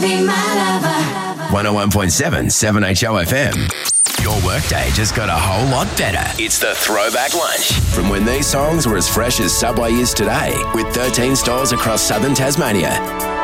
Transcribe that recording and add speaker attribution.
Speaker 1: Be my lover.
Speaker 2: 101.7 7HO FM. Your workday just got a whole lot better. It's the Throwback Lunch. From when these songs were as fresh as Subway is today, with 13 stores across southern Tasmania.